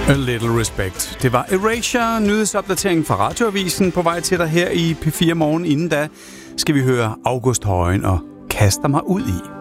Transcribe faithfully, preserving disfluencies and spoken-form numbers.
A Little Respect. Det var Erasure, nyhedsopdatering fra Radioavisen på vej til dig her i P fire Morgen. Inden da skal vi høre August Højen og Kaster mig ud i.